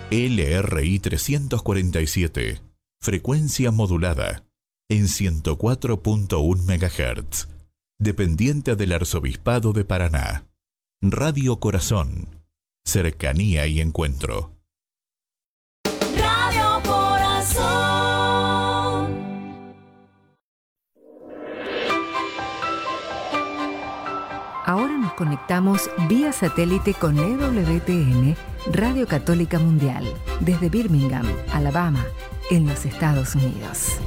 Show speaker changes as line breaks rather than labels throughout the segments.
LRI 347, frecuencia modulada, en 104.1 MHz, dependiente del Arzobispado de Paraná. Radio Corazón, cercanía y encuentro.
Radio Corazón.
Ahora nos conectamos vía satélite con EWTN, Radio Católica Mundial, desde Birmingham, Alabama, en los Estados Unidos.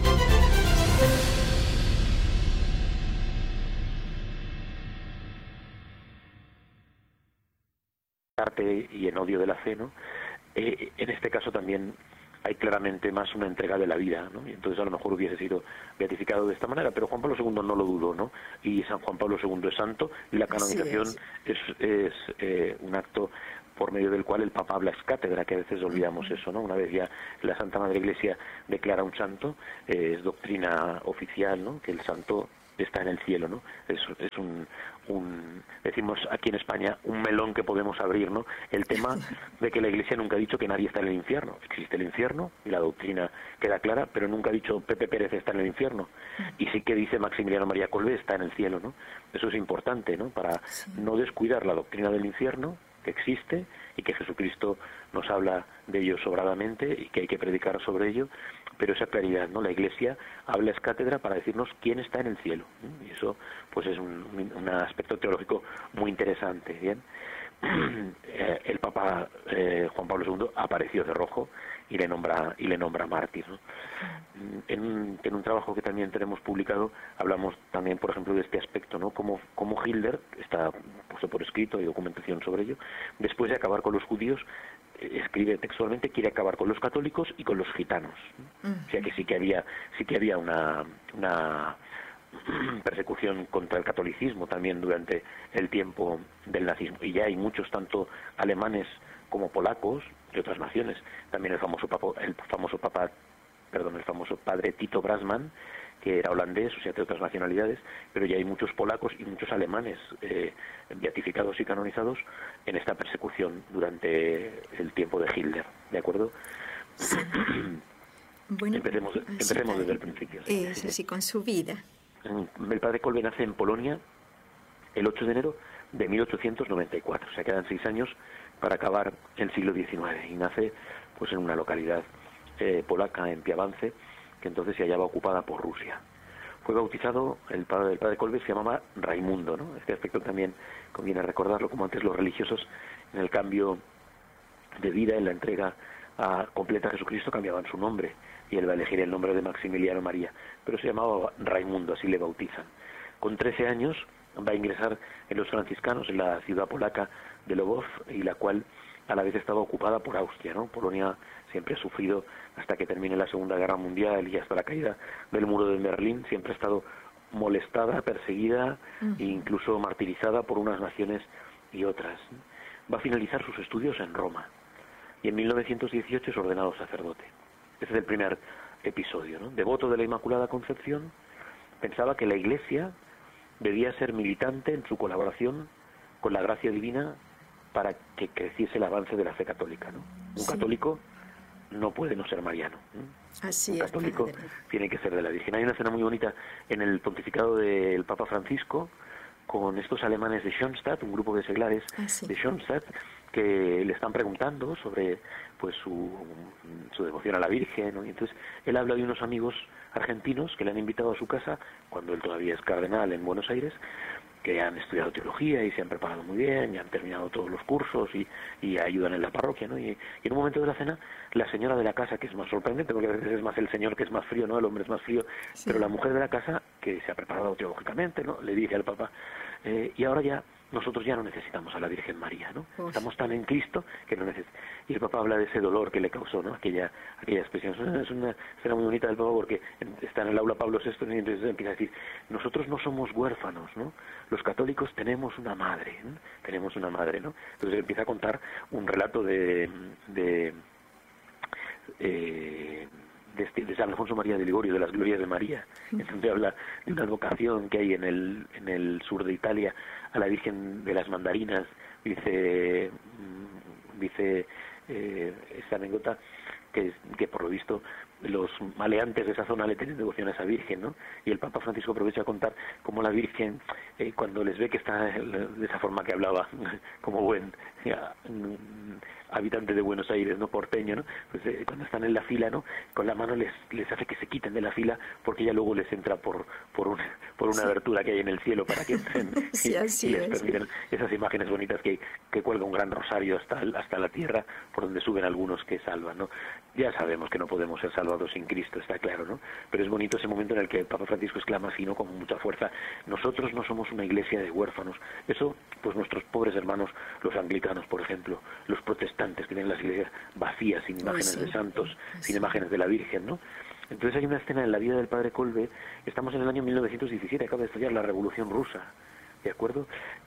Arte y en odio de la fe, ¿no? En este caso también hay claramente más una entrega de la vida, ¿no? Y entonces a lo mejor hubiese sido beatificado de esta manera, pero Juan Pablo II no lo dudó, ¿no? Y San Juan Pablo II es santo y la canonización es un acto por medio del cual el Papa habla ex cátedra, que a veces olvidamos eso, ¿no? Una vez ya la Santa Madre Iglesia declara un santo, es doctrina oficial, ¿no? Que el santo está en el cielo, ¿no? Es decimos aquí en España, un melón que podemos abrir, ¿no? El tema de que la Iglesia nunca ha dicho que nadie está en el infierno. Existe el infierno y la doctrina queda clara, pero nunca ha dicho Pepe Pérez está en el infierno. Y sí que dice Maximiliano María Colbe está en el cielo, ¿no? Eso es importante, ¿no? Para no descuidar la doctrina del infierno, que existe y que Jesucristo nos habla de ello sobradamente y que hay que predicar sobre ello, pero esa claridad, ¿no? La Iglesia habla ex cátedra para decirnos quién está en el cielo, ¿no? Y eso pues es un aspecto teológico muy interesante, ¿bien? El Papa Juan Pablo II apareció de rojo y le nombra mártir, ¿no? En un trabajo que también tenemos publicado hablamos también, por ejemplo, de este aspecto, ¿no? Como Hitler, está puesto por escrito, hay documentación sobre ello, después de acabar con los judíos, escribe textualmente, quiere acabar con los católicos y con los gitanos, ¿no? O sea que sí que había una persecución contra el catolicismo también durante el tiempo del nazismo, y ya hay muchos, tanto alemanes como polacos de otras naciones, también el famoso padre Tito Brasman, que era holandés, o sea, de otras nacionalidades, pero ya hay muchos polacos y muchos alemanes beatificados y canonizados en esta persecución durante el tiempo de Hitler, ¿de acuerdo?
Sí. Bueno,
empecemos desde el principio.
Sí, con su vida.
El padre Kolbe nace en Polonia el 8 de enero de 1894, o sea, quedan 6 años para acabar el siglo XIX, y nace pues en una localidad polaca, en Piavance, que entonces se hallaba ocupada por Rusia. Fue bautizado, el padre Kolbe se llamaba Raimundo, ¿no? Este aspecto también conviene recordarlo, como antes los religiosos en el cambio de vida, en la entrega completa a Jesucristo, cambiaban su nombre, y él va a elegir el nombre de Maximiliano María, pero se llamaba Raimundo, así le bautizan. Con 13 años va a ingresar en los franciscanos en la ciudad polaca de Lwów, y la cual a la vez estaba ocupada por Austria, ¿no? Polonia siempre ha sufrido, hasta que termine la Segunda Guerra Mundial y hasta la caída del muro de Berlín, siempre ha estado molestada, perseguida e incluso martirizada por unas naciones y otras. Va a finalizar sus estudios en Roma y en 1918 es ordenado sacerdote. Ese es el primer episodio, ¿no? Devoto de la Inmaculada Concepción, pensaba que la Iglesia debía ser militante en su colaboración con la gracia divina para que creciese el avance de la fe católica, ¿no? Un católico no puede no ser mariano, ¿no?
Así
un católico tiene que ser de la Virgen. Hay una escena muy bonita en el pontificado del Papa Francisco con estos alemanes de Schoenstatt, un grupo de seglares de Schoenstatt, que le están preguntando sobre pues su devoción a la Virgen, ¿no? Y entonces él habla de unos amigos argentinos que le han invitado a su casa cuando él todavía es cardenal en Buenos Aires, que han estudiado teología y se han preparado muy bien y han terminado todos los cursos y ayudan en la parroquia, ¿no? Y en un momento de la cena, la señora de la casa, que es más sorprendente porque a veces es más el señor que es más frío, ¿no? El hombre es más frío, pero la mujer de la casa, que se ha preparado teológicamente, ¿no? Le dice al Papa, y ahora ya nosotros ya no necesitamos a la Virgen María, ¿no? Estamos tan en Cristo que no necesitamos. Y el Papa habla de ese dolor que le causó, ¿no? Aquella expresión. Es una escena muy bonita del Papa porque está en el aula Pablo VI y entonces empieza a decir, nosotros no somos huérfanos, ¿no? Los católicos tenemos una madre, ¿no? Tenemos una madre, ¿no? Entonces empieza a contar un relato de San Alfonso María de Ligorio, de las glorias de María. Entonces habla de una advocación que hay en el sur de Italia a la Virgen de las Mandarinas. Dice esta anécdota que por lo visto los maleantes de esa zona le tienen devoción a esa Virgen, ¿no? Y el Papa Francisco aprovecha a contar cómo la Virgen, cuando les ve que está de esa forma que hablaba, como buen habitante de Buenos Aires, no porteño, ¿no? Pues cuando están en la fila, ¿no? Con la mano les hace que se quiten de la fila, porque ella luego les entra por una abertura que hay en el cielo para que entren
sí,
y les permiten esas imágenes bonitas que cuelga un gran rosario hasta la tierra, por donde suben algunos que salvan, ¿no? Ya sabemos que no podemos ser salvados sin Cristo, está claro, ¿no? Pero es bonito ese momento en el que el Papa Francisco exclama así, ¿no? Con mucha fuerza: nosotros no somos una iglesia de huérfanos. Eso, pues nuestros pobres hermanos, los anglicanos, por ejemplo, los protestantes, que tienen las iglesias vacías, sin imágenes de santos, sin imágenes de la Virgen, ¿no? Entonces hay una escena en la vida del padre Kolbe. Estamos en el año 1917, acaba de estallar la Revolución Rusa, ¿de acuerdo?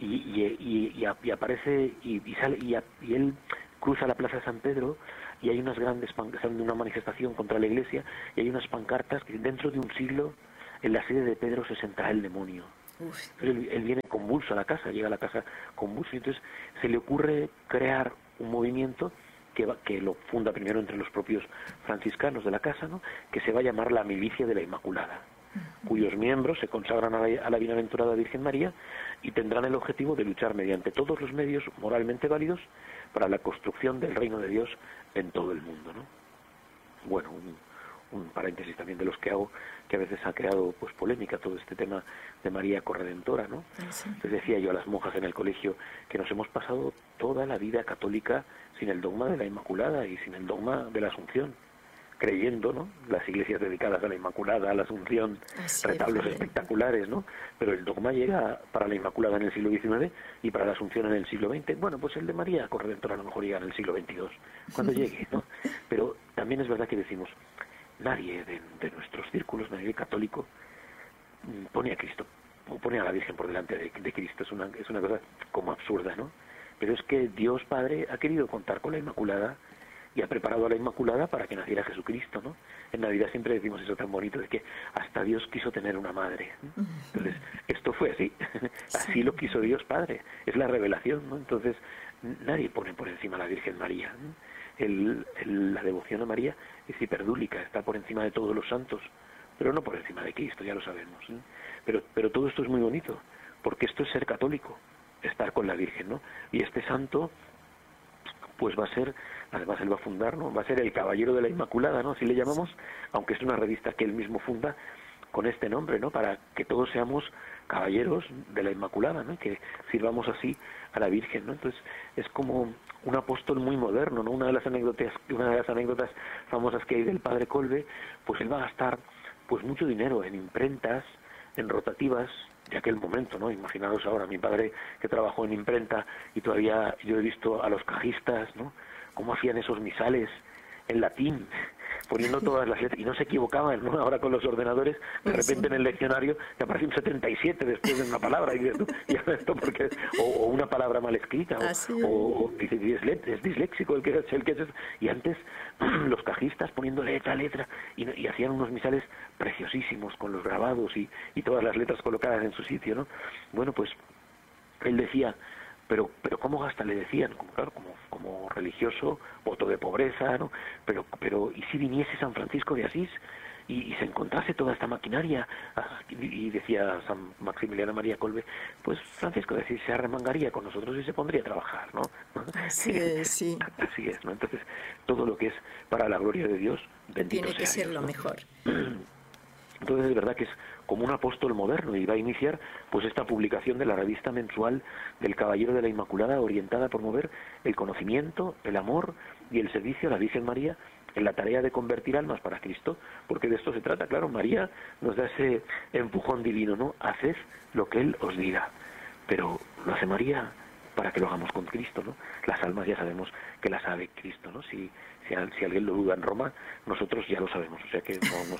Y aparece y sale y él cruza la Plaza de San Pedro, y hay unas grandes una manifestación contra la iglesia, y hay unas pancartas que dentro de un siglo en la sede de Pedro se sentará el demonio. Él viene convulso a la casa, llega a la casa convulso, y entonces se le ocurre crear un movimiento que lo funda primero entre los propios franciscanos de la casa, ¿no? Que se va a llamar la Milicia de la Inmaculada, cuyos miembros se consagran a la bienaventurada Virgen María y tendrán el objetivo de luchar mediante todos los medios moralmente válidos para la construcción del reino de Dios en todo el mundo, ¿no? Bueno, un paréntesis también de los que hago, que a veces ha creado pues polémica todo este tema de María Corredentora, ¿no?
Sí.
Les decía yo a las monjas en el colegio que nos hemos pasado toda la vida católica sin el dogma de la Inmaculada y sin el dogma de la Asunción, creyendo, ¿no? Las iglesias dedicadas a la Inmaculada, a la Asunción, retablos espectaculares, ¿no? Pero el dogma llega para la Inmaculada en el siglo XIX y para la Asunción en el siglo XX. Bueno, pues el de María Corredentora a lo mejor llega en el siglo XXII, cuando llegue, ¿no? Pero también es verdad que decimos, nadie de nuestros círculos, nadie católico, pone a Cristo, o pone a la Virgen por delante de Cristo. Es una cosa como absurda, ¿no? Pero es que Dios Padre ha querido contar con la Inmaculada y ha preparado a la Inmaculada para que naciera Jesucristo, ¿no? En Navidad siempre decimos eso tan bonito de que hasta Dios quiso tener una madre, ¿no? Entonces, esto fue así, así lo quiso Dios Padre, es la revelación, ¿no? Entonces, nadie pone por encima a la Virgen María, ¿no? La devoción a María es hiperdúlica, está por encima de todos los santos, pero no por encima de Cristo, ya lo sabemos, ¿no? Pero todo esto es muy bonito, porque esto es ser católico, estar con la Virgen, ¿no? Y este santo pues va a ser, además él va a fundar, ¿no? Va a ser el Caballero de la Inmaculada, ¿no? Así le llamamos, aunque es una revista que él mismo funda con este nombre, ¿no? Para que todos seamos caballeros de la Inmaculada, ¿no? Y que sirvamos así a la Virgen, ¿no? Entonces es como un apóstol muy moderno, ¿no? Una de las anécdotas famosas que hay del padre Kolbe, pues él va a gastar pues mucho dinero en imprentas, en rotativas de aquel momento, ¿no? Imaginaros ahora, mi padre que trabajó en imprenta, y todavía yo he visto a los cajistas, ¿no? Cómo hacían esos misales en latín, poniendo todas las letras, y no se equivocaban, ¿no? Ahora con los ordenadores, de repente en el leccionario te aparece un 77 después de una palabra, y dices tú, ¿y esto porque o una palabra mal escrita, o dice, es disléxico el que es, y antes los cajistas poniendo letra a letra, y hacían unos misales preciosísimos con los grabados y todas las letras colocadas en su sitio, ¿no? Bueno, pues él decía, pero ¿cómo gasta? Le decían, como religioso, voto de pobreza, ¿no? Pero ¿y si viniese San Francisco de Asís y se encontrase toda esta maquinaria? Y decía San Maximiliano María Kolbe, pues Francisco de Asís se arremangaría con nosotros y se pondría a trabajar, ¿no?
Así es, sí.
Así es, ¿no? Entonces, todo lo que es para la gloria de Dios, bendito
tiene que ser
Dios,
lo
¿no?
mejor.
Entonces es verdad que es como un apóstol moderno, y va a iniciar pues esta publicación de la revista mensual del Caballero de la Inmaculada, orientada a promover el conocimiento, el amor y el servicio a la Virgen María en la tarea de convertir almas para Cristo, porque de esto se trata, claro. María nos da ese empujón divino, ¿no? Haced lo que Él os diga, pero lo hace María para que lo hagamos con Cristo, ¿no? Las almas ya sabemos que las sabe Cristo, ¿no? Si alguien lo duda en Roma, nosotros ya lo sabemos, o sea que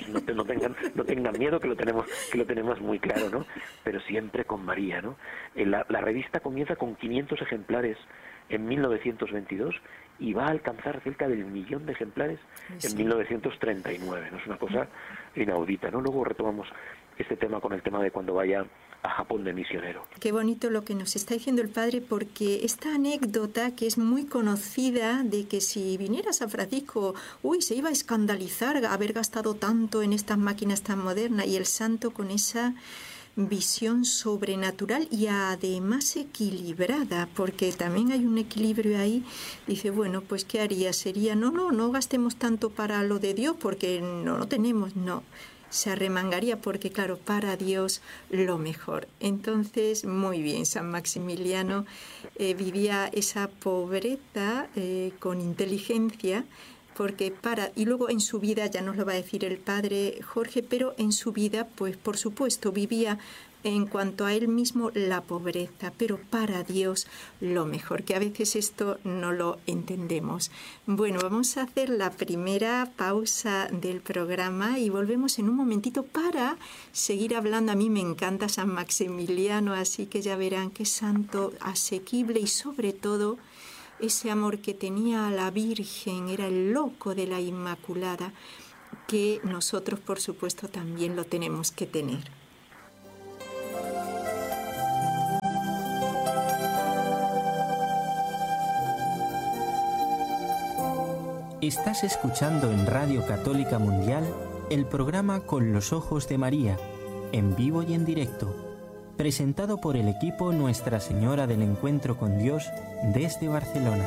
no tengan miedo, que lo tenemos muy claro, ¿no? Pero siempre con María, ¿no? La revista comienza con 500 ejemplares en 1922 y va a alcanzar cerca del 1 millón de ejemplares en 1939. ¿No? Es una cosa inaudita, ¿no? Luego retomamos este tema con el tema de cuando vaya a Japón de misionero.
Qué bonito lo que nos está diciendo el padre, porque esta anécdota que es muy conocida de que si viniera San Francisco, se iba a escandalizar haber gastado tanto en estas máquinas tan modernas, y el santo con esa visión sobrenatural y además equilibrada, porque también hay un equilibrio ahí. Dice, bueno, pues ¿qué haría? Sería, no gastemos tanto para lo de Dios porque no tenemos, no. Se arremangaría porque, claro, para Dios lo mejor. Entonces, muy bien, San Maximiliano vivía esa pobreza con inteligencia, porque y luego en su vida, ya nos lo va a decir el padre Jorge, pero en su vida, pues por supuesto, vivía en cuanto a él mismo la pobreza, pero para Dios lo mejor, que a veces esto no lo entendemos. Bueno, vamos a hacer la primera pausa del programa y volvemos en un momentito para seguir hablando. A mí me encanta San Maximiliano, así que ya verán qué santo asequible, y sobre todo ese amor que tenía a la Virgen, era el loco de la Inmaculada, que nosotros por supuesto también lo tenemos que tener.
Estás escuchando en Radio Católica Mundial el programa Con los Ojos de María, en vivo y en directo, presentado por el equipo Nuestra Señora del Encuentro con Dios desde Barcelona.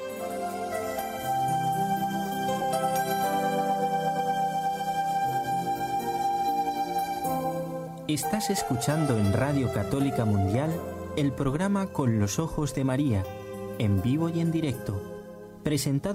Estás escuchando en Radio Católica Mundial el programa Con los Ojos de María, en vivo y en directo, presentado